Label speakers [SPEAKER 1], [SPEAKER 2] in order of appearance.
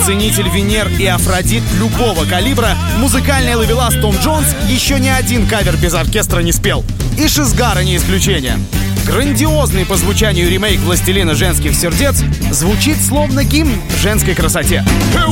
[SPEAKER 1] ценитель Венер и Афродит любого калибра, музыкальный ловелас Том Джонс еще ни один кавер без оркестра не спел. И Шизгара не исключение. Грандиозный по звучанию ремейк «Властелина женских сердец» звучит словно гимн женской красоте.